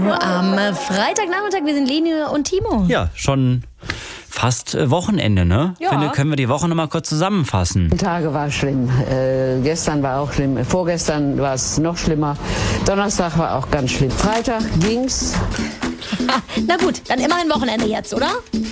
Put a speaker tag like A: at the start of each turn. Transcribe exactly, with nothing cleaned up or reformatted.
A: am Freitagnachmittag. Wir sind Leni und Timo.
B: Ja, schon fast äh, Wochenende, ne?
A: Ja.
B: Finde, können wir die Woche noch mal kurz zusammenfassen.
C: Die Tage war schlimm. Äh, gestern war auch schlimm. Vorgestern war es noch schlimmer. Donnerstag war auch ganz schlimm. Freitag ging's.
A: Na gut, dann immerhin Wochenende jetzt, oder?